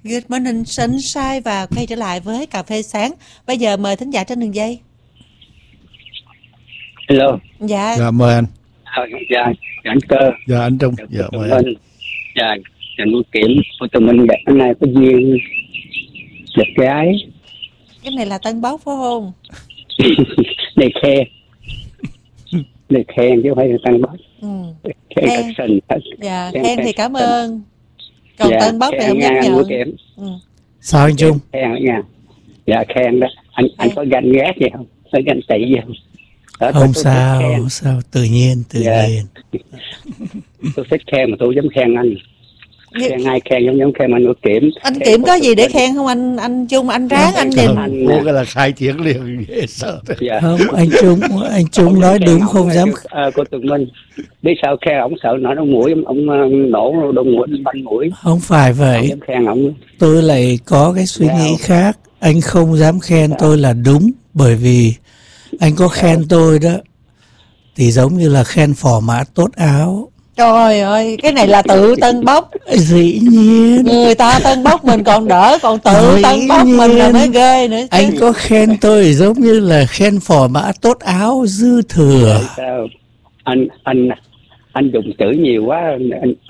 Good morning sunshine và quay trở lại với cà phê sáng. Bây giờ mời thính giả trên đường dây. Hello. Dạ. Dạ mời anh. Dạ anh Cơ. Dạ anh Trung. Dạ mời anh. Dạ anh Kiểm của tụi mình đẹp hôm nay có duyên đẹp gái. Cái này là tân bốc phải không? Này khen. Này khen chứ không phải là tân bốc. Khen. Dạ khen thì cảm ơn. Còn dạ, tân bốc thì không nhắc nhở. Sao anh Trung? Khen nha. Dạ khen đó. Anh có ganh ghét gì không? Có ganh tị gì không? Đó, không sao, không sao, tự nhiên. Tôi thích khen mà tôi dám khen anh. Khen ai khen giống khen anh Kiểm. Anh Kiểm có gì để khen không anh Trung? Anh ráng anh nhìn. Cô cái là khai tiếng liền dễ sợ. Dạ. Không, anh Trung nói đúng không dám. Cô Tùng Minh biết sao khen ổng sợ nổi đông mũi, ổng nổ đông mũi banh mũi. Không phải vậy. Không khen ổng. Tôi lại có cái suy nghĩ khác. Anh không dám khen tôi là đúng, bởi vì anh có khen tôi đó thì giống như là khen phò mã tốt áo. Trời ơi, cái này là tự tân bốc. Dĩ nhiên. Người ta tân bốc mình còn đỡ, còn tự tân bốc mình là mới ghê nữa chứ. Anh có khen tôi giống như là khen phò mã tốt áo dư thừa. Sao? Anh dùng chữ nhiều quá,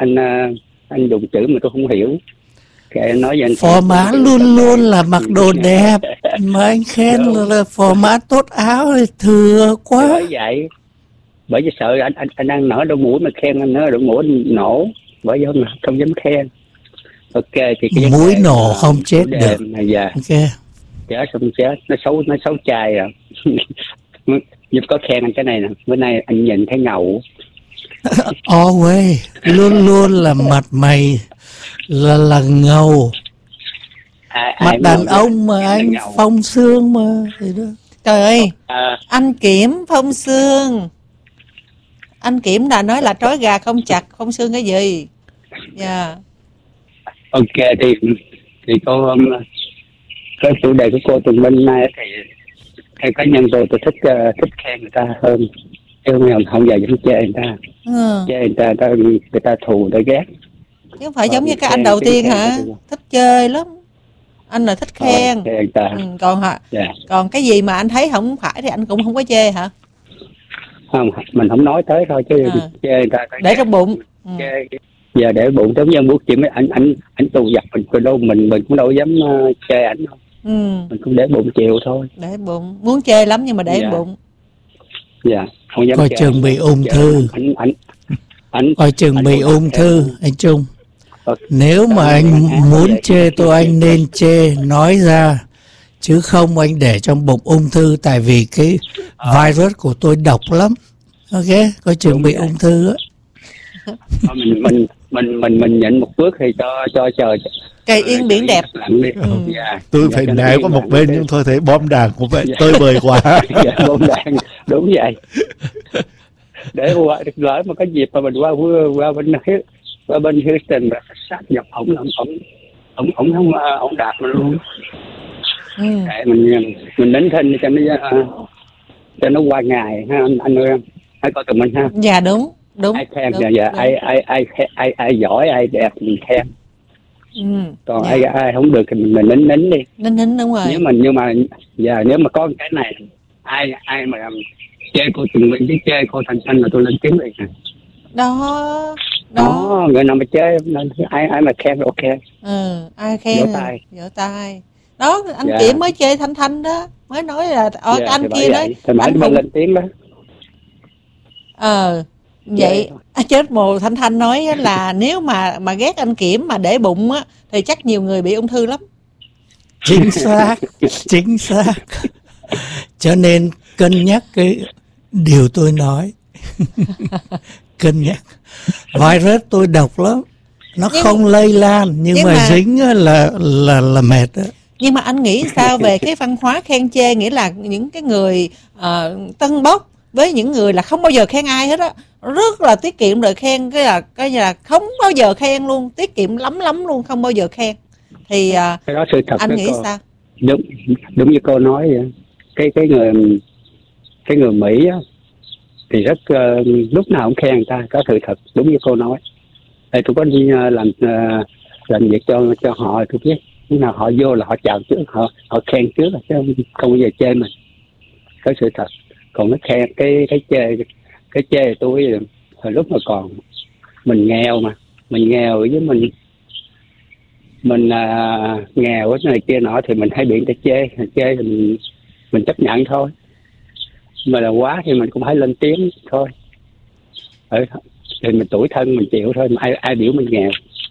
anh dùng chữ mà tôi không hiểu. Nói phò mã luôn luôn là mặc đồ đẹp, mà anh khen là phò mã tốt áo thì thừa quá. Bởi vậy, bởi vì sợ anh đang nở đôi mũi mà khen anh nở đôi mũi nổ, bởi vì không dám khen. Ok thì cái mũi nổ không chết được. Dạ. Ok. Chết không chết, nó xấu trai rồi. Nhưng có khen anh cái này nè, bữa nay anh nhìn thấy ngầu. Always, luôn luôn là mặt mày là ngầu. Mặt đàn ông mà anh phong sương mà thì đó. Trời ơi, anh Kiểm phong sương. Anh Kiểm đã nói là trói gà không chặt, phong sương cái gì? Dạ. Ok thì cô cái chủ đề của cô Tùng Minh này thì theo cá nhân tôi thích khen người ta hơn. Chứ không giờ vẫn chê người ta. Chê người ta thù người ta ghét. Chứ không phải giống như cái anh đầu tiên hả? Thích chơi lắm. Anh là thích khen. Còn cái gì mà anh thấy không phải thì anh cũng không có chê hả? Không, mình không nói tới thôi chứ chê người ta để trong bụng. Giờ để bụng giống như muốn chuyện mấy anh tù giặc mình cũng đâu dám chê ảnh đâu. Mình cũng để bụng chịu thôi. Để bụng, muốn chê lắm nhưng mà để bụng. Dạ, không dám coi chừng bị ung thư. Coi chừng bị ung thư anh Trung. Nếu mà anh muốn chê tôi, anh nên chê nói ra, chứ không anh để trong bụng ung thư, tại vì cái virus của tôi độc lắm. Ok, coi chừng bị ung thư á. Mình nhận một bước thì cho trời cây yên biển đẹp. Tôi phải nể có một bên nhưng thôi thấy bom đạn cũng vậy, tôi bời quá. Bom đạn, đúng vậy. Để lỡ mà có dịp mà mình qua bên Houston và sát nhập ổng đạp mình luôn. Để mình đánh thinh cho nó qua ngày ha anh ơi, hãy coi tụi mình ha. Dạ đúng. Ai khen dạ ai giỏi ai đẹp mình khen. Còn ai không được thì mình nín đi. Nín đúng rồi. Nếu mà có cái này ai mà chê cô Tùng Minh chứ chê cô Thành Xanh là tôi lên tiếng liền nè. Đó người nào mà chê ai mà khen ok. Ai khen vỗ tay. Đó anh Kiểm mới chê Thanh đó, mới nói là anh kia đấy. Anh không lên tiếng đó. Vậy chết mồ. Thanh nói là nếu mà ghét anh Kiểm mà để bụng á thì chắc nhiều người bị ung thư lắm. Chính xác. Cho nên cân nhắc cái điều tôi nói. Cân nhắc. Virus tôi độc lắm. Nó không lây lan nhưng mà dính là mệt đó. Nhưng mà anh nghĩ sao về cái văn hóa khen chê, nghĩa là những cái người tân bốc với những người là không bao giờ khen ai hết á, rất là tiết kiệm rồi khen, cái là không bao giờ khen luôn, tiết kiệm lắm luôn, không bao giờ khen. Thì cái đó sự thật anh nghĩ sao? Đúng như cô nói vậy. Cái người Mỹ á thì rất lúc nào cũng khen người ta, có sự thật đúng như cô nói. Tôi có đi làm việc cho họ tôi biết nhưng nào họ vô là họ chào trước, họ khen trước chứ không bao giờ chê mình, cái sự thật. Còn nó khen cái chê tôi hồi lúc mà còn mình nghèo, mà mình nghèo với mình nghèo cái này kia nọ thì mình hay bị người ta chê thì mình chấp nhận thôi, mà là quá thì mình cũng phải lên tiếng thôi. Thì mình tủi thân mình chịu thôi, mà ai biểu mình nghèo.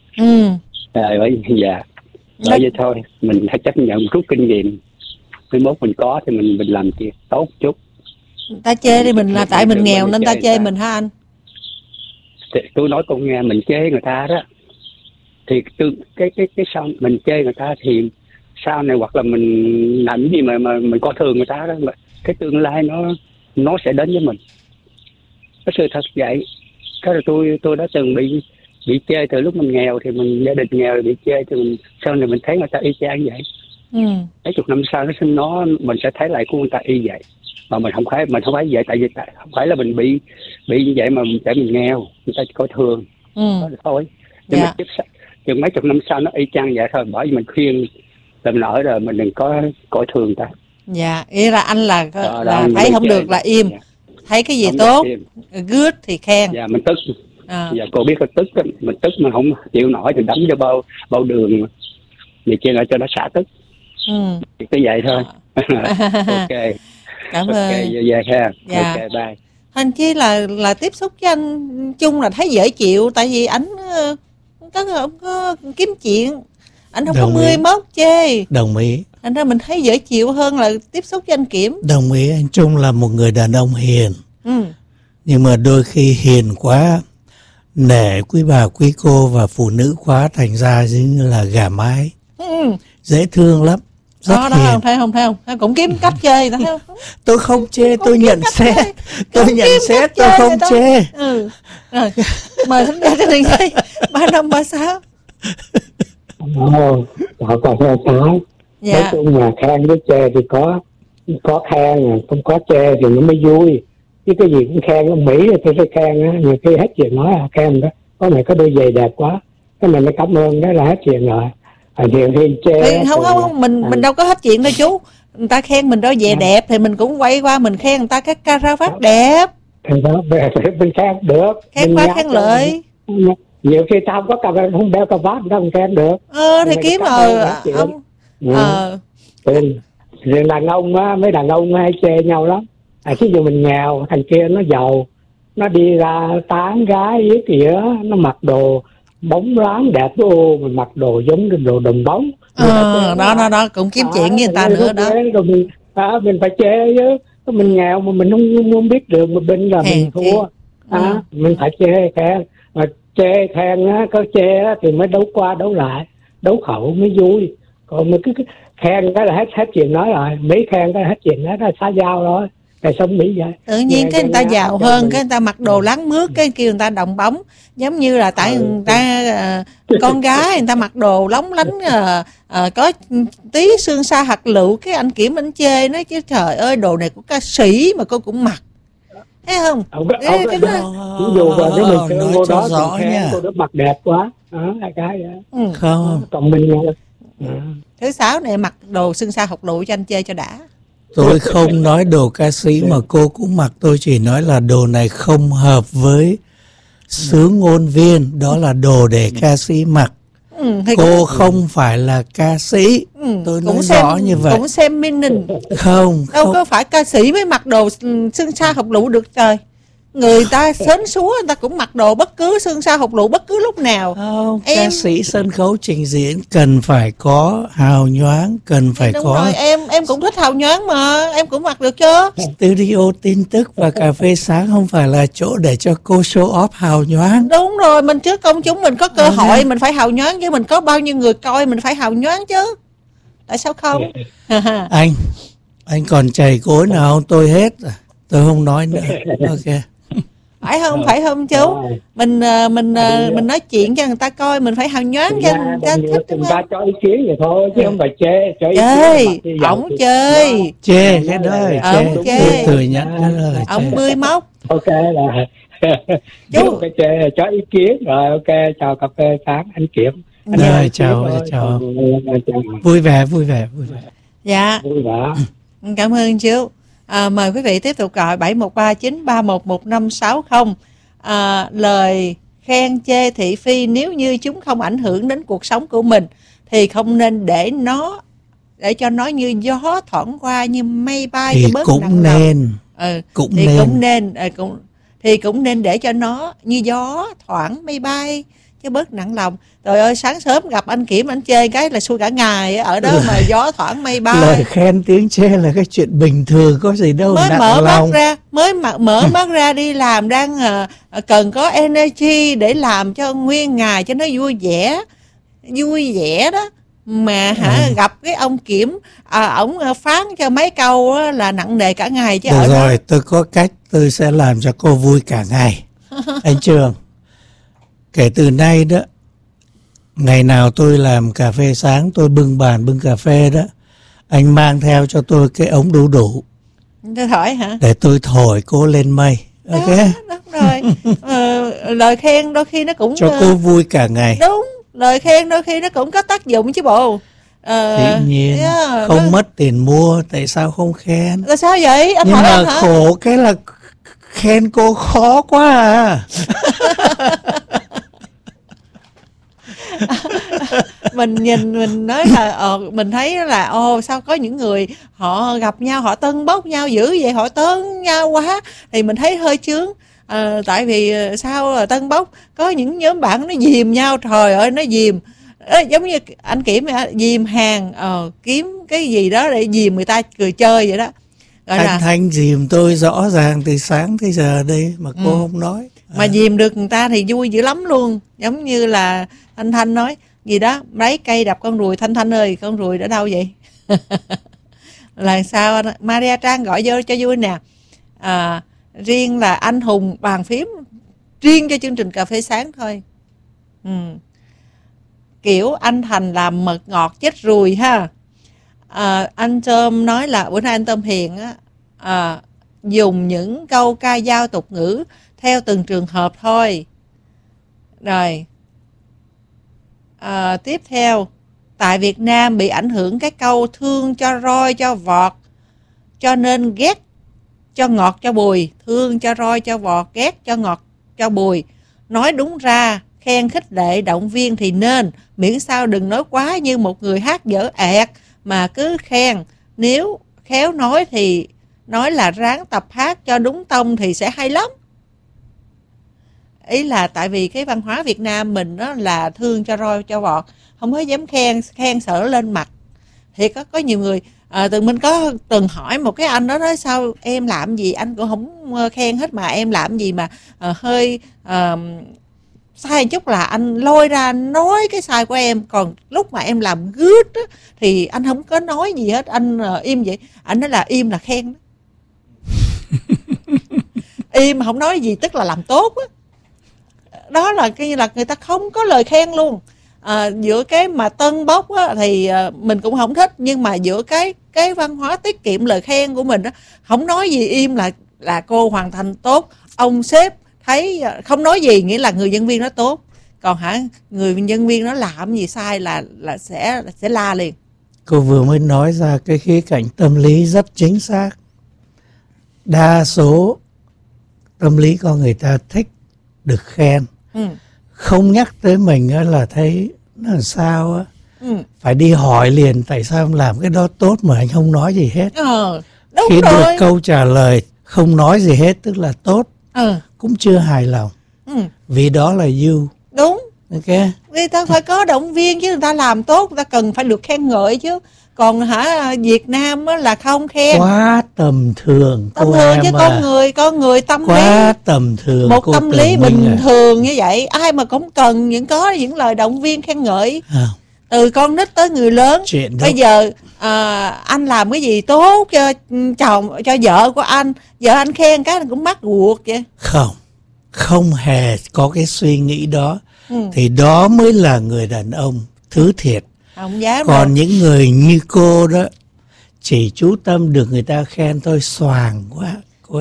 Bởi vậy thôi, mình phải chấp nhận, rút kinh nghiệm, mai mốt mình có thì mình làm chuyện tốt chút. Ta chê đi mình là tại mình nghèo nên ta chê mình hả anh? Thì tôi nói con nghe, mình chê người ta đó thì cái sao mình chê người ta thì sau này hoặc là mình làm cái gì mà mình coi thường người ta đó, mà cái tương lai nó sẽ đến với mình. Cái sự thật vậy. Cái là tôi đã từng bị chê từ lúc mình nghèo, thì mình gia đình nghèo bị chê, thì mình sau này mình thấy người ta y chang vậy. Mấy chục năm sau mình sẽ thấy lại của người ta y vậy, mà mình không phải vậy, tại vì không phải là mình bị như vậy mà tại mình nghèo người ta coi thường. Đó là thôi. Nhưng mà chừng mấy chục năm sau nó y chang vậy thôi, bởi vì mình khuyên làm nổi rồi mình đừng có coi thường ta. Dạ, ý là anh là thấy không được là im. Thấy cái gì không tốt, good thì khen. Dạ, mình tức. Dạ, cô biết có tức, mình tức mà không chịu nổi thì đấm cho bao đường này kia lại cho nó xả tức. Thì cứ vậy thôi. Ok. Cảm ơn. Ok, về ha. Dạ. Ok, bye. Anh chỉ là tiếp xúc với anh Trung là thấy dễ chịu, tại vì ảnh có kiếm chuyện, anh không có mươi mốt chê. Đồng ý. Thành ra mình thấy dễ chịu hơn là tiếp xúc với anh Kiểm. Đồng ý, anh Trung là một người đàn ông hiền. Nhưng mà đôi khi hiền quá, nể quý bà quý cô và phụ nữ quá, thành ra giống như là gà mái. Dễ thương lắm. Rất hiền. Thấy không? Cũng kiếm cách chê, thấy không? Tôi không chê, tôi nhận xét. Tôi nhận xét, tôi không chê. Rồi, mời thánh gia trên đường dây 3536. Họ còn theo cái. Nói chung là khen với chê thì có khen, không có chê thì nó mới vui. Chứ cái gì cũng khen, ở Mỹ thì tôi phải khen á, nhiều khi hết chuyện nói khen đó. Có mày có đôi giày đẹp quá, cái mình mới cảm ơn, đó là hết chuyện rồi. Nhiều khi chê không, mình đâu có hết chuyện đâu chú. Người ta khen mình đôi giày đẹp thì mình cũng quay qua mình khen người ta cái cà vạt đẹp. Thì đó, mình khen được. Khen qua khen lợi. Nhiều khi tao không có cà vạt, không đeo cà vạt đâu không khen được. Thì kiếm rồi ông. Riêng đàn ông á, mấy đàn ông hay chê nhau lắm. Ví dụ mình nghèo, thằng kia nó giàu, nó đi ra tán gái với kìa, nó mặc đồ bóng ráng đẹp, mình mặc đồ giống cái đồ đồng bóng. Đó cũng kiếm chuyện với người ta nữa đó. Rồi mình phải chê chứ. Mình nghèo mà mình không biết đường mà bên là mình thua. Mình phải chê khen. Mà chê khen á, có chê á thì mới đấu qua đấu lại, đấu khẩu mới vui. Còn mà cứ khen cái là hết chuyện nói rồi. Mỹ khen cái là hết chuyện nói là xa giao rồi. Rồi sống Mỹ vậy. Tự nhiên cái người ta giàu hơn, cái người ta mặc đồ láng mướt, cái kêu người ta đồng bóng. Giống như là tại người ta con gái người ta mặc đồ lóng lánh, có tí xương xa hạt lựu, cái anh Kiểm anh chê nói chứ trời ơi đồ này của ca sĩ mà cô cũng mặc. Thấy không? Ví dụ vào cái mình nói cho rõ nha. Cô đó mặc đẹp quá. Đó là cái đó. Không. Còn mình thứ sáu này mặc đồ xương xa hạt lựu cho anh chê cho đã. Tôi không nói đồ ca sĩ mà cô cũng mặc, tôi chỉ nói là đồ này không hợp với xứ ngôn viên, đó là đồ để ca sĩ mặc. Cô không phải là ca sĩ. Tôi nói rõ như vậy. Cũng xem meaning. Không. Đâu có phải ca sĩ mới mặc đồ xương xa hột lựu được trời. Người ta sến súa người ta cũng mặc đồ bất cứ xương xa hột lựu bất cứ lúc nào. Không, ca sĩ sân khấu trình diễn cần phải có hào nhoáng, cần phải đúng có. Rồi, em cũng thích hào nhoáng mà, em cũng mặc được chứ. Studio tin tức và cà phê sáng không phải là chỗ để cho cô show off hào nhoáng. Đúng rồi, mình trước công chúng mình có cơ hội mình phải hào nhoáng chứ, mình có bao nhiêu người coi mình phải hào nhoáng chứ. Tại sao không? Anh còn chảy cối nào không? Tôi hết rồi. Tôi không nói nữa. Ok. Phải không chú? Mình nói chuyện cho người ta coi, mình phải hào nhoáng cho người ta thích. Người ta cho ý kiến vậy thôi chứ không phải chê. Ổng chơi. Chê cái đó. Ổng chê. Thừa nhận cái đó. Ổng bươi móc. Ok là chú phải chê, cho ý kiến rồi. Ok, chào cà phê sáng anh Kiểm. Rồi, chào. Vui vẻ. Dạ. Vui vẻ. Cảm ơn chú. Mời quý vị tiếp tục gọi 7139311560. Lời khen chê thị phi nếu như chúng không ảnh hưởng đến cuộc sống của mình thì không nên để cho nó như gió thoảng qua, như mây bay thì cho bớt cũng nặng nên lòng. Cũng nên để cho nó như gió thoảng mây bay chứ bớt nặng lòng. Trời ơi, sáng sớm gặp anh Kiểm anh chê cái là xui cả ngày ở đó mà gió thoảng mây bay. Lời khen tiếng chê là cái chuyện bình thường, có gì đâu mới nặng mở lòng. mắt ra mở mắt ra đi làm, đang cần có energy để làm cho nguyên ngày cho nó vui vẻ đó, mà gặp cái ông Kiểm ổng phán cho mấy câu là nặng nề cả ngày chứ. Được rồi, tôi có cách, tôi sẽ làm cho cô vui cả ngày. Anh Trường, kể từ nay đó, ngày nào tôi làm cà phê sáng, tôi bưng bàn bưng cà phê đó, anh mang theo cho tôi cái ống đu đủ. Tôi thổi hả? Để tôi thổi cô lên mây. Ok. Đúng rồi. Lời khen đôi khi nó cũng cho cô vui cả ngày. Đúng, lời khen đôi khi nó cũng có tác dụng chứ bộ. Dĩ nhiên, không mất tiền mua, tại sao không khen? Là sao vậy? Anh nhưng hỏi mà anh hả? Khổ cái là khen cô khó quá à. mình nói là mình thấy là sao có những người họ gặp nhau họ tâng bốc nhau dữ vậy, họ tấn nhau quá thì mình thấy hơi chướng. Tại vì sao là tâng bốc, có những nhóm bạn nó dìm nhau, trời ơi nó dìm, giống như anh Kiểm dìm hàng, kiếm cái gì đó để dìm người ta cười chơi vậy đó. Anh Thanh dìm tôi rõ ràng từ sáng tới giờ đây mà cô không nói. Mà dìm được người ta thì vui dữ lắm luôn. Giống như là anh Thanh nói gì đó, lấy cây đập con ruồi. Thanh ơi, con ruồi ở đâu vậy? Là sao? Maria Trang gọi vô cho vui nè. Riêng là anh Hùng bàn phím riêng cho chương trình cà phê sáng thôi. Kiểu anh Thành làm mật ngọt chết ruồi ha. Anh Tôm nói là bữa nay anh Tôm Hiền dùng những câu ca dao tục ngữ theo từng trường hợp thôi. Rồi tiếp theo, tại Việt Nam bị ảnh hưởng cái câu thương cho roi cho vọt, cho nên ghét cho ngọt cho bùi. Thương cho roi cho vọt, ghét cho ngọt cho bùi. Nói đúng ra, khen khích lệ động viên thì nên, miễn sao đừng nói quá như một người hát dở ẹt mà cứ khen. Nếu khéo nói thì nói là ráng tập hát cho đúng tông thì sẽ hay lắm. Ý là tại vì cái văn hóa Việt Nam mình đó là thương cho roi cho vọt, không có dám khen sợ lên mặt. Thì có nhiều người mình có từng hỏi một cái anh đó nói sao em làm gì anh cũng không khen hết, mà em làm gì mà hơi sai chút là anh lôi ra nói cái sai của em, còn lúc mà em làm good á, thì anh không có nói gì hết, anh im vậy. Anh nói là im là khen đó. Im mà không nói gì tức là làm tốt á. Đó là cái là người ta không có lời khen luôn. Giữa cái mà tân bốc á, thì mình cũng không thích, nhưng mà giữa cái văn hóa tiết kiệm lời khen của mình á, không nói gì im là cô hoàn thành tốt. Ông sếp thấy không nói gì nghĩa là người nhân viên đó tốt, còn người nhân viên đó làm gì sai là sẽ la liền. Cô vừa mới nói ra cái khía cạnh tâm lý rất chính xác. Đa số tâm lý con người ta thích được khen. Không nhắc tới mình là thấy nó làm sao á. Phải đi hỏi liền tại sao em làm cái đó tốt mà anh không nói gì hết. Đúng khi rồi. Được câu trả lời không nói gì hết tức là tốt, cũng chưa hài lòng. Vì đó là you. Đúng. Ok. Vì ta phải có động viên chứ, người ta làm tốt người ta cần phải được khen ngợi chứ. Còn Việt Nam là không khen. Quá tầm thường. Tầm thường chứ con người tâm lý. Quá tầm thường. Một tâm lý bình thường như vậy, ai mà cũng cần những lời động viên khen ngợi. Từ con nít tới người lớn. Bây giờ anh làm cái gì tốt cho chồng, cho vợ của anh, vợ anh khen cái cũng mắc ruột vậy. Không hề có cái suy nghĩ đó. Thì đó mới là người đàn ông thứ thiệt. Không dám. Còn những người như cô đó chỉ chú tâm được người ta khen thôi, xoàng quá cô em.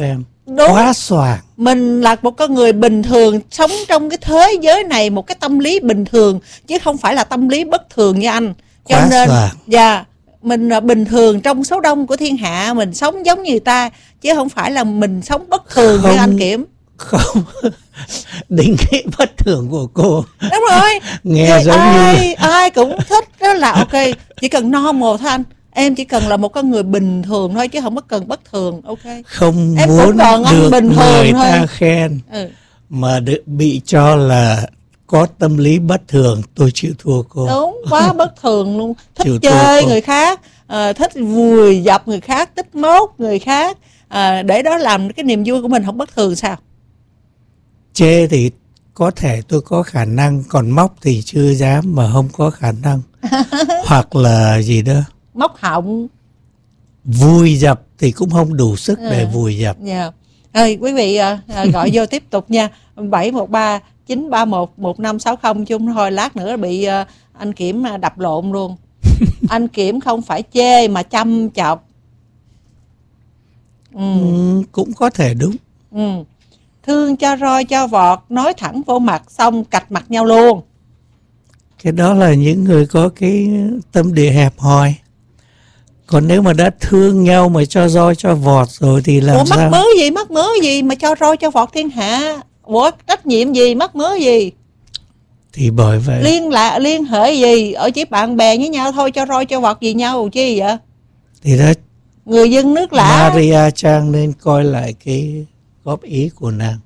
Đúng. Quá xoàng. Mình là một con người bình thường, sống trong cái thế giới này một cái tâm lý bình thường, chứ không phải là tâm lý bất thường như anh. Cho Quá nên xoàng. dạ, mình là bình thường trong số đông của thiên hạ, mình sống giống như người ta, chứ không phải là mình sống bất thường như anh Kiểm. Không. Định nghĩa bất thường của cô. Đúng rồi. Nghe giống như ai cũng thích đó là ok, chỉ cần normal thôi anh. Em chỉ cần là một con người bình thường thôi, chứ không có cần bất thường. Ok. Không em muốn được bình thường người thôi. ta khen mà bị cho là có tâm lý bất thường. Tôi chịu thua cô. Đúng, quá bất thường luôn. Thích chịu chơi người khác, thích vùi dập người khác, thích mốt người khác, để đó làm cái niềm vui của mình không bất thường sao? Chê thì có thể tôi có khả năng, còn móc thì chưa dám mà không có khả năng. Hoặc là gì đó, móc họng. Vùi dập thì cũng không đủ sức để vùi dập. Yeah. Ơi, quý vị gọi vô tiếp tục nha. 713 931 1560 chung thôi, lát nữa bị anh Kiểm đập lộn luôn. Anh Kiểm không phải chê mà chăm chọc. Cũng có thể đúng. Thương cho roi cho vọt, nói thẳng vô mặt xong cạch mặt nhau luôn. Cái đó là những người có cái tâm địa hẹp hòi. Còn nếu mà đã thương nhau mà cho roi cho vọt rồi thì làm sao? Mắc mớ gì mà cho roi cho vọt thiên hạ? Ủa, trách nhiệm gì, mắc mớ gì? Thì bởi vậy liên hệ gì? Ở chỉ bạn bè với nhau thôi, cho roi cho vọt gì nhau chi vậy? Thì đó, người dân nước lã. Maria Trang nên coi lại cái góp ý của nàng.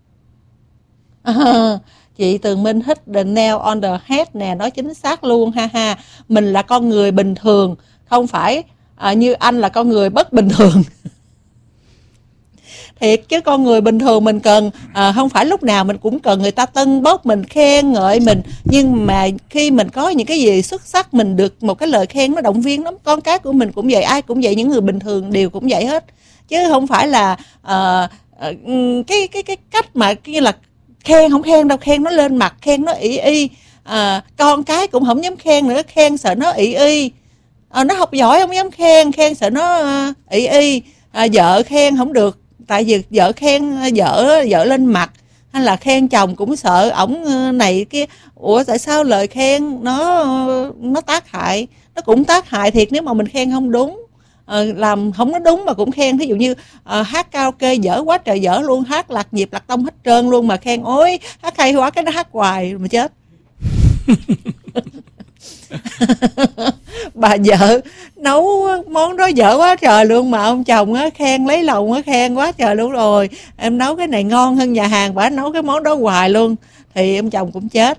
Chị Tường Minh hit the nail on the head nè, nói chính xác luôn, ha ha. Mình là con người bình thường, không phải như anh là con người bất bình thường. Thiệt chứ con người bình thường mình cần, không phải lúc nào mình cũng cần người ta tâng bốc mình, khen ngợi mình. Nhưng mà khi mình có những cái gì xuất sắc, mình được một cái lời khen nó động viên lắm. Con cái của mình cũng vậy, ai cũng vậy, những người bình thường đều cũng vậy hết. Chứ không phải là cái cách mà như là khen không khen đâu, khen nó lên mặt, khen nó ỷ y. Con cái cũng không dám khen nữa, khen sợ nó ỷ y. Nó học giỏi không dám khen, khen sợ nó ỷ y. Vợ khen không được, tại vì vợ khen vợ lên mặt, hay là khen chồng cũng sợ ổng này kia. Ủa tại sao lời khen nó tác hại? Nó cũng tác hại thiệt nếu mà mình khen không đúng. Làm không có đúng mà cũng khen. Ví dụ như hát karaoke dở quá trời dở luôn, hát lạc nhịp lạc tông hết trơn luôn mà khen ôi hát hay quá, cái nó hát hoài mà chết. Bà vợ nấu món đó dở quá trời luôn mà ông chồng á khen lấy lòng á, khen quá trời luôn, rồi em nấu cái này ngon hơn nhà hàng, bà nấu cái món đó hoài luôn, thì ông chồng cũng chết.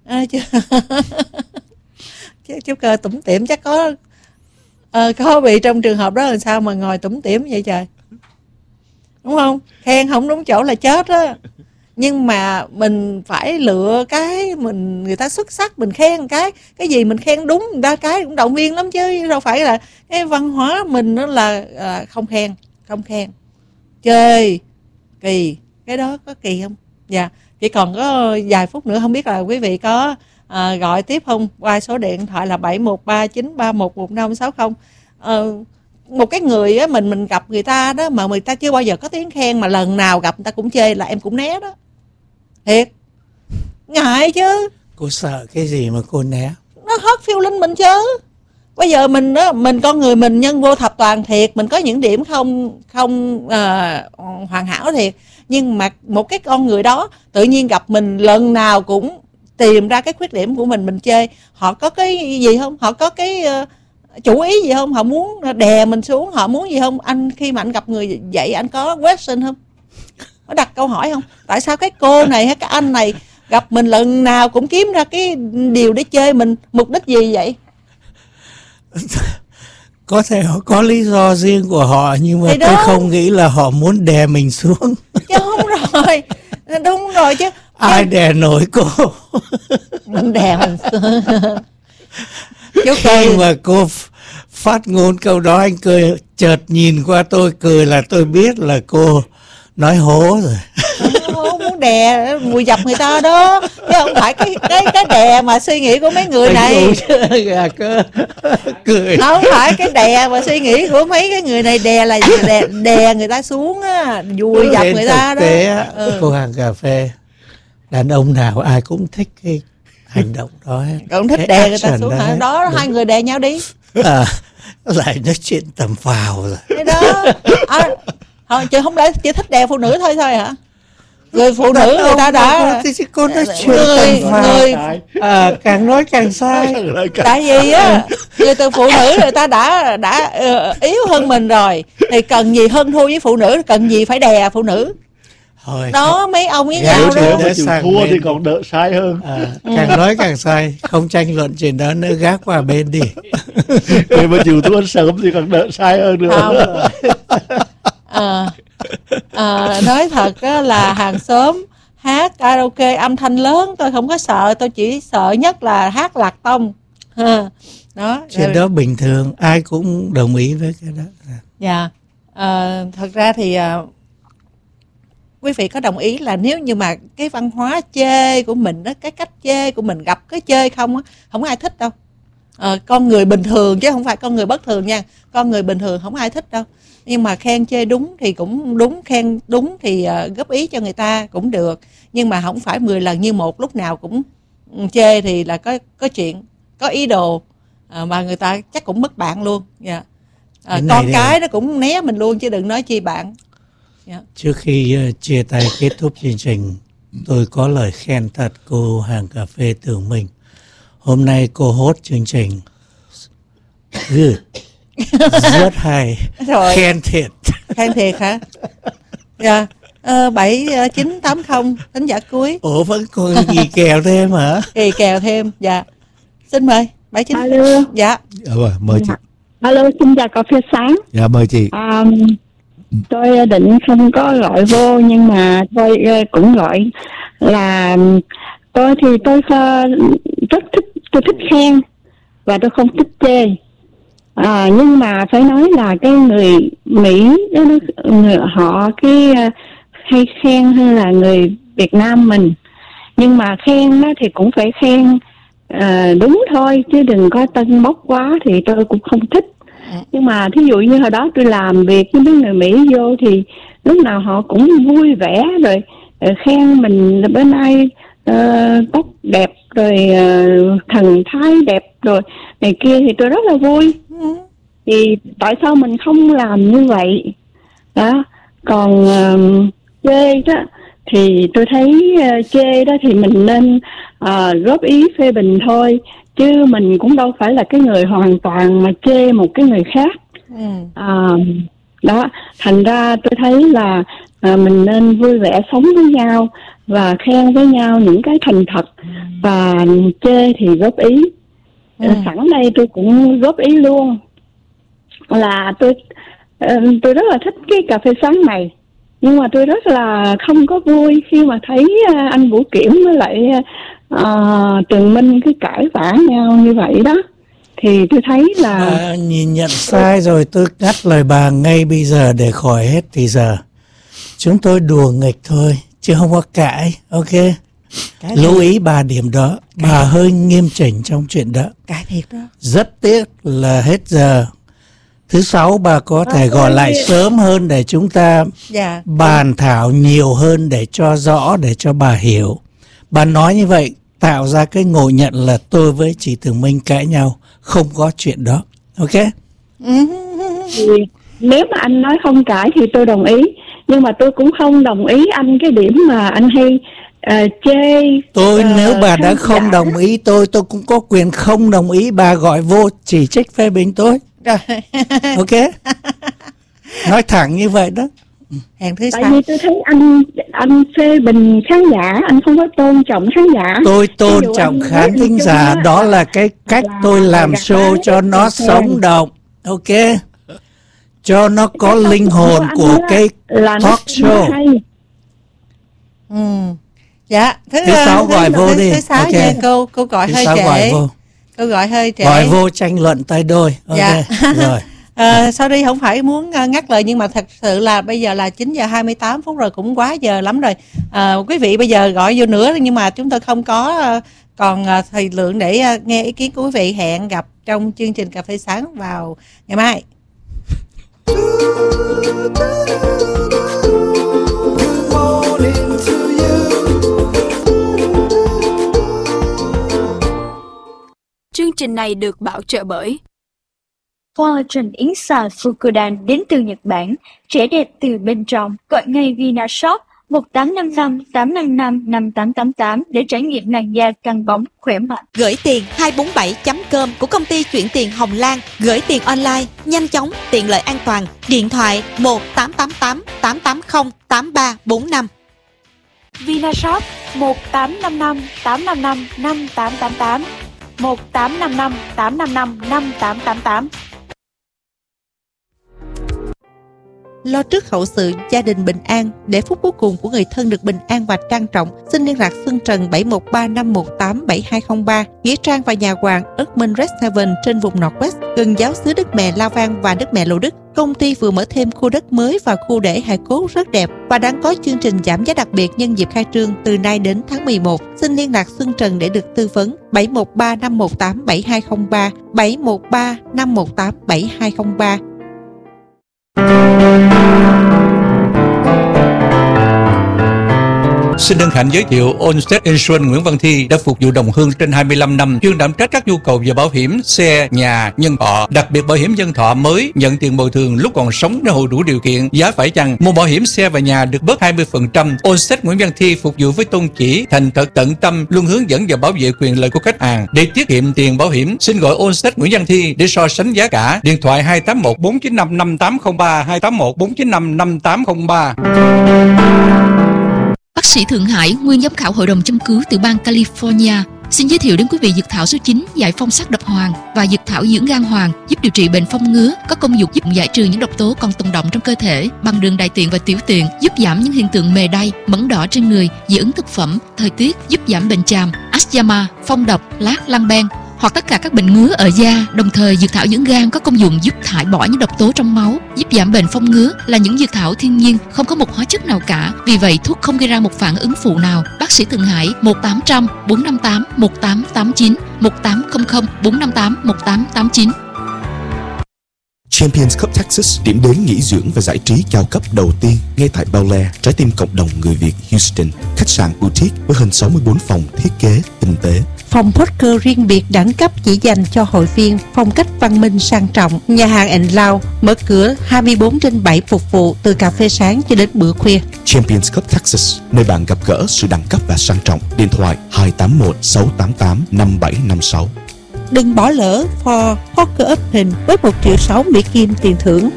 Chú Cơ tủm tỉm chắc có bị trong trường hợp đó làm sao mà ngồi tủm tỉm vậy trời, đúng không? Khen không đúng chỗ là chết á. Nhưng mà mình phải lựa cái người ta xuất sắc mình khen cái gì mình khen đúng người ta cái cũng động viên lắm, chứ đâu phải là cái văn hóa mình đó là không khen chơi kỳ, cái đó có kỳ không? Dạ, chỉ còn có vài phút nữa, không biết là quý vị có gọi tiếp không qua số điện thoại là 71393111560. Một cái người á, mình gặp người ta đó mà người ta chưa bao giờ có tiếng khen, mà lần nào gặp người ta cũng chê là em cũng né đó. Thiệt, ngại chứ. Cô sợ cái gì mà cô né? Nó hurt feeling mình chứ. Bây giờ mình đó, mình con người mình nhân vô thập toàn thiệt, mình có những điểm không hoàn hảo thiệt, nhưng mà một cái con người đó tự nhiên gặp mình lần nào cũng tìm ra cái khuyết điểm của mình chê. Họ có cái gì không? Họ có cái chủ ý gì không? Họ muốn đè mình xuống, họ muốn gì không? Anh khi mà anh gặp người vậy anh có question không? Có đặt câu hỏi không? Tại sao cái cô này hay cái anh này gặp mình lần nào cũng kiếm ra cái điều để chê mình, mục đích gì vậy? Có thể họ có lý do riêng của họ, nhưng mà tôi không nghĩ là họ muốn đè mình xuống. Chứ không rồi, đúng rồi chứ. Ai đè nổi cô? Mình đè mình xuống. Khi mà cô phát ngôn câu đó anh cười, chợt nhìn qua tôi cười là tôi biết là cô nói hố rồi. Muốn muốn đè mùi dập người ta đó, chứ không phải cái đè mà suy nghĩ của mấy người này. Cười. Không phải cái đè mà suy nghĩ của mấy cái người này, đè là đè người ta xuống á, vùi dập người ta đó. Cô hàng cà phê, đàn ông nào ai cũng thích cái hành động đó hết. Cũng thích đè người ta xuống hả? Đó, hai người đè nhau đi. Lại nói chuyện tầm phào rồi. Cái đó chứ không lẽ chỉ thích đè phụ nữ thôi hả? Người phụ nữ người ta đã cô nói chuyện tầm phào, càng nói càng sai. Tại vì á, người từ phụ nữ người ta đã yếu hơn mình rồi, thì cần gì hơn thua với phụ nữ, cần gì phải đè phụ nữ. Thôi, đó mấy ông với nhau đó. Để thua thì còn đỡ sai hơn. Càng nói càng sai, không tranh luận chuyện đó nữa, gác qua bên đi. Người mà chịu thua sớm thì còn đỡ sai hơn nữa. Nói thật á, là hàng xóm hát karaoke âm thanh lớn tôi không có sợ, tôi chỉ sợ nhất là hát lạc tông. Đó. Chuyện đó bình thường, ai cũng đồng ý với cái đó. Dạ. Thật ra thì quý vị có đồng ý là nếu như mà cái văn hóa chê của mình đó, cái cách chê của mình gặp cái chê không á, không ai thích đâu. Con người bình thường chứ không phải con người bất thường nha. Con người bình thường không ai thích đâu. Nhưng mà khen chê đúng thì cũng đúng, khen đúng thì góp ý cho người ta cũng được. Nhưng mà không phải 10 lần như một, lúc nào cũng chê thì là có chuyện, có ý đồ mà người ta chắc cũng mất bạn luôn. Yeah. Con cái nó cũng né mình luôn chứ đừng nói chi bạn. Yeah. Trước khi chia tay kết thúc chương trình, tôi có lời khen thật cô hàng cà phê Tường Minh. Hôm nay cô host chương trình good, rất hay. Rồi. Khen thiệt. Khen thiệt hả? Dạ. 7980 thính giả cuối. Ủa vẫn còn gì kèo thêm hả? Gì kèo thêm. Dạ. Xin mời 79. Alo. Dạ. Mời chị. Alo, xin chào cà phê sáng. Dạ mời chị. Tôi định không có gọi vô, nhưng mà tôi cũng gọi là tôi rất thích, tôi thích khen và tôi không thích chê. Nhưng mà phải nói là cái người Mỹ họ hay khen hơn là người Việt Nam mình. Nhưng mà khen đó thì cũng phải khen đúng thôi, chứ đừng có tân bốc quá thì tôi cũng không thích. Nhưng mà thí dụ như hồi đó tôi làm việc với mấy người Mỹ vô thì lúc nào họ cũng vui vẻ rồi khen mình bên ai tóc đẹp rồi thần thái đẹp rồi này kia thì tôi rất là vui. Thì tại sao mình không làm như vậy đó? Còn chê đó thì tôi thấy chê đó thì mình nên góp ý phê bình thôi, chứ mình cũng đâu phải là cái người hoàn toàn mà chê một cái người khác. Đó, thành ra tôi thấy là mình nên vui vẻ sống với nhau và khen với nhau những cái thành thật, và chê thì góp ý. Sẵn đây tôi cũng góp ý luôn là tôi rất là thích cái cà phê sáng này, nhưng mà tôi rất là không có vui khi mà thấy anh Vũ Kiểm với lại Tường Minh cứ cãi vã nhau như vậy đó. Thì tôi thấy là nhìn nhận sai rồi, tôi ngắt lời bà ngay bây giờ để khỏi hết thì giờ. Chúng tôi đùa nghịch thôi chứ không có cãi, ok? Lưu ý bà điểm đó, bà hơi nghiêm chỉnh trong chuyện đó. Cãi thiệt đó. Rất tiếc là hết giờ. Thứ Sáu bà có thể gọi lại sớm hơn để chúng ta bàn thảo nhiều hơn để cho rõ, để cho bà hiểu. Bà nói như vậy tạo ra cái ngộ nhận là tôi với chị Tường Minh cãi nhau. Không có chuyện đó, ok? Nếu mà anh nói không cãi thì tôi đồng ý, nhưng mà tôi cũng không đồng ý anh cái điểm mà anh hay chê. Nếu bà đã không đồng ý tôi cũng có quyền không đồng ý. Bà gọi vô chỉ trích phê bình tôi. Ok. Nói thẳng như vậy đó. Tại vì tôi thấy anh phê bình khán giả, anh không có tôn trọng khán giả. Tôi tôn trọng khán thính giả, đó là cái cách tôi làm show cho nó sống động, ok? Cho nó có linh hồn của cái talk show. Dạ. Thứ Sáu gọi vô đi. Thứ Sáu nha, cô gọi hơi trễ. Cô gọi hơi trễ. Gọi vô tranh luận tay đôi. Ok. Dạ. Rồi. Sorry, không phải muốn ngắt lời, nhưng mà thật sự là bây giờ là 9 giờ 28 phút rồi, cũng quá giờ lắm rồi. Quý vị bây giờ gọi vô nữa, nhưng mà chúng tôi không có còn thời lượng để nghe ý kiến của quý vị. Hẹn gặp trong chương trình Cà phê sáng vào ngày mai. Chương trình này được bảo trợ bởi Collagen Inside Fukudan đến từ Nhật Bản, trẻ đẹp từ bên trong. Gọi ngay Vinashop 1855 855 5888 để trải nghiệm làn da căng bóng khỏe mạnh. Gửi tiền 247.com của công ty chuyển tiền Hồng Lan. Gửi tiền online, nhanh chóng, tiện lợi, an toàn. Điện thoại 1888 880 8345. Vinashop 1855 855 5888 1855 855 5888. Lo trước hậu sự, gia đình bình an, để phút cuối cùng của người thân được bình an và trang trọng. Xin liên lạc Xuân Trần 713 518 7203, Nghĩa Trang và Nhà Hoàng Erdman Red Seven trên vùng Northwest, gần giáo xứ Đức Mẹ La Vang và Đức Mẹ Lộ Đức. Công ty vừa mở thêm khu đất mới và khu để hài cốt rất đẹp và đang có chương trình giảm giá đặc biệt nhân dịp khai trương từ nay đến tháng 11. Xin liên lạc Xuân Trần để được tư vấn. 713 518 7203, 713 518 7203. Xin hân hạnh giới thiệu Allstate Insurance Nguyễn Văn Thi đã phục vụ đồng hương trên 25 năm, chuyên đảm trách các nhu cầu về bảo hiểm xe, nhà, nhân thọ, đặc biệt bảo hiểm nhân thọ mới nhận tiền bồi thường lúc còn sống nếu hộ đủ điều kiện, giá phải chăng. Mua bảo hiểm xe và nhà được bớt 20%. Allstate Nguyễn Văn Thi phục vụ với tôn chỉ thành thật, tận tâm, luôn hướng dẫn và bảo vệ quyền lợi của khách hàng. Để tiết kiệm tiền bảo hiểm, xin gọi Allstate Nguyễn Văn Thi để so sánh giá cả. Điện thoại 281 495 5803, 281 495 5803. Bác sĩ Thượng Hải, nguyên giám khảo hội đồng châm cứu từ bang California, xin giới thiệu đến quý vị dược thảo số 9 giải phong sắc độc hoàng và dược thảo dưỡng gan hoàng, giúp điều trị bệnh phong ngứa, có công dụng giúp giải trừ những độc tố còn tồn đọng trong cơ thể bằng đường đại tiện và tiểu tiện, giúp giảm những hiện tượng mề đay, mẩn đỏ trên người, dị ứng thực phẩm, thời tiết, giúp giảm bệnh tràm, asthma, phong độc, lát, lăng ben hoặc tất cả các bệnh ngứa ở da. Đồng thời, dược thảo dưỡng gan có công dụng giúp thải bỏ những độc tố trong máu, giúp giảm bệnh phong ngứa, là những dược thảo thiên nhiên, không có một hóa chất nào cả. Vì vậy, thuốc không gây ra một phản ứng phụ nào. Bác sĩ Thượng Hải 1800 458 1889 1800 458 1889. Champions Cup Texas, điểm đến nghỉ dưỡng và giải trí cao cấp đầu tiên ngay tại Bel Air, trái tim cộng đồng người Việt Houston. Khách sạn boutique với hơn 64 phòng thiết kế tinh tế. Phòng poker riêng biệt đẳng cấp chỉ dành cho hội viên, phong cách văn minh sang trọng. Nhà hàng & Lounge mở cửa 24/7 phục vụ từ cà phê sáng cho đến bữa khuya. Champions Cup Texas, nơi bạn gặp gỡ sự đẳng cấp và sang trọng. Điện thoại 281 688 5756. Đừng bỏ lỡ For Poker Open với 1,6 triệu Mỹ Kim tiền thưởng.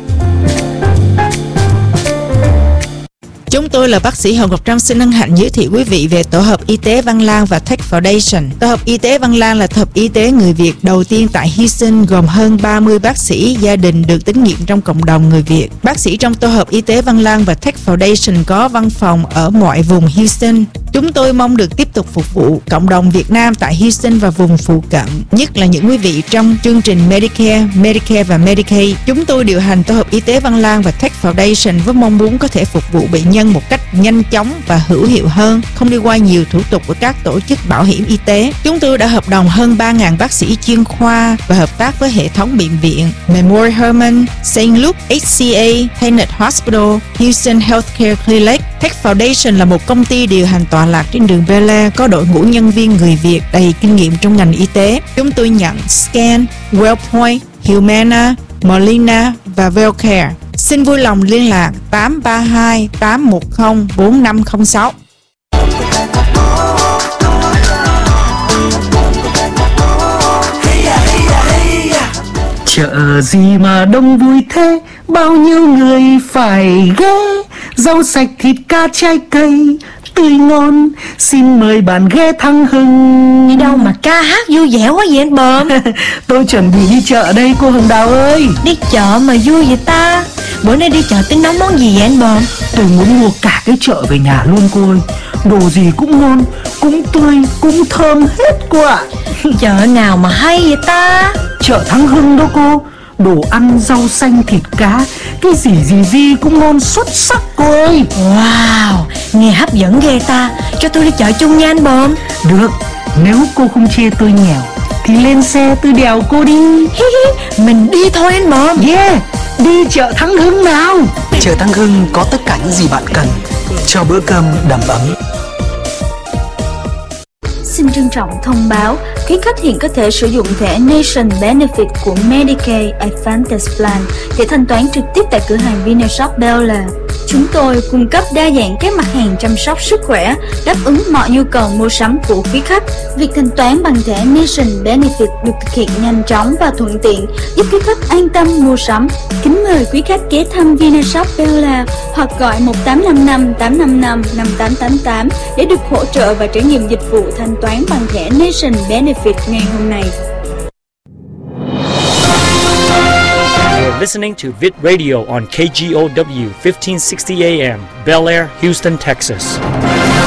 Chúng tôi là bác sĩ Hồng Ngọc Trâm xin hân hạnh giới thiệu quý vị về tổ hợp y tế Văn Lang và Tech Foundation. Tổ hợp y tế Văn Lang là tổ hợp y tế người Việt đầu tiên tại Houston, gồm hơn 30 bác sĩ gia đình được tín nhiệm trong cộng đồng người Việt. Bác sĩ trong tổ hợp y tế Văn Lang và Tech Foundation có văn phòng ở mọi vùng Houston. Chúng tôi mong được tiếp tục phục vụ cộng đồng Việt Nam tại Houston và vùng phụ cận, nhất là những quý vị trong chương trình Medicare và Medicaid. Chúng tôi điều hành tổ hợp y tế Văn Lang và Tech Foundation với mong muốn có thể phục vụ bệnh nhân một cách nhanh chóng và hữu hiệu hơn, không đi qua nhiều thủ tục của các tổ chức bảo hiểm y tế. Chúng tôi đã hợp đồng hơn 3.000 bác sĩ chuyên khoa và hợp tác với hệ thống bệnh viện Memorial Hermann, St. Luke, HCA, Tenet Hospital, Houston Healthcare Clinic. Tech Foundation là một công ty điều hành tọa lạc trên đường Bel Air, có đội ngũ nhân viên người Việt đầy kinh nghiệm trong ngành y tế. Chúng tôi nhận Scan, Wellpoint, Humana, Molina và Wellcare. Xin vui lòng liên lạc 832 810 4506. Chợ gì mà đông vui thế, bao nhiêu người phải ghé, rau sạch thịt cá trái cây tươi ngon, xin mời bạn ghé Thăng Hưng. Đi đâu mà ca hát vui vẻ quá vậy anh Bờm? Tôi chuẩn bị đi chợ đây cô Hồng Đào ơi. Đi chợ mà vui vậy ta? Bữa nay đi chợ tính nấu món gì vậy anh Bờm? Tôi muốn mua cả cái chợ về nhà luôn cô ơi. Đồ gì cũng ngon, cũng tươi, cũng thơm hết cô ạ. Chợ nào mà hay vậy ta? Chợ Thăng Hưng đó cô. đồ ăn, rau xanh, thịt cá, cái gì cũng ngon xuất sắc cô ơi. Wow, nghe hấp dẫn ghê ta. Cho tôi đi chợ chung nha anh Bom. Được, nếu cô không chê tôi nghèo thì lên xe tôi đèo cô đi. Mình đi thôi anh Bom. Yeah, đi chợ Thắng Hưng nào. Chợ Thắng Hưng có tất cả những gì bạn cần cho bữa cơm đầm ấm. Xin trân trọng thông báo, quý khách hiện có thể sử dụng thẻ Nation Benefit của Medicaid Advantage Plan để thanh toán trực tiếp tại cửa hàng Vinashop Bel Air. Chúng tôi cung cấp đa dạng các mặt hàng chăm sóc sức khỏe, đáp ứng mọi nhu cầu mua sắm của quý khách. Việc thanh toán bằng thẻ Nation Benefit được thực hiện nhanh chóng và thuận tiện, giúp quý khách an tâm mua sắm. Kính mời quý khách ghé thăm Vinashop Bel Air hoặc gọi 1855 855 5888 để được hỗ trợ và trải nghiệm dịch vụ thanh toán bằng thẻ Nation Benefit ngày hôm nay. You're listening to Vid Radio on KGOW 1560 AM, Bel Air, Houston, Texas.